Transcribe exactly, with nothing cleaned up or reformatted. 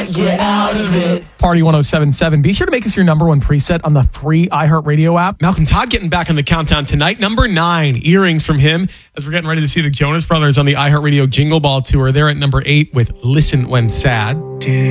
can't get out of it. Party one oh seven point seven. Be sure to make us your number one preset on the free iHeartRadio app. Malcolm Todd getting back on the countdown tonight. Number nine, Earrings from him, as we're getting ready to see the Jonas Brothers on the iHeartRadio Jingle Ball Tour. They're at number eight with Listen When Sad.